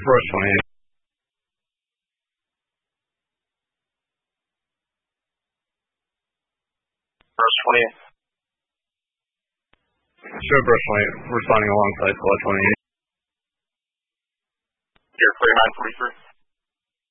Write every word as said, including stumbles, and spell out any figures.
Brush twenty-eight. Brush twenty-eight. Show Brush twenty-eight, responding alongside Squad twenty-eight. You're clear nine forty-three.